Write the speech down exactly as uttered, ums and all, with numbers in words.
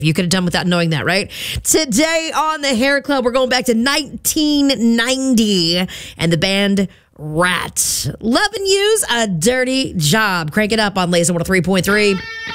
You could have done without knowing that, right? Today on the Hair Club, we're going back to nineteen ninety and the band Rat. Loving You's A Dirty Job. Crank it up on Laser one oh three point three.